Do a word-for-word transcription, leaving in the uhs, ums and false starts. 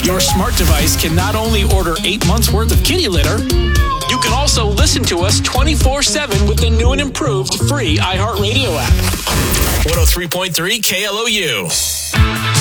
Your smart device can not only order eight months worth of kitty litter, you can also listen to us twenty-four seven with the new and improved free iHeartRadio app. one oh three point three K L O U.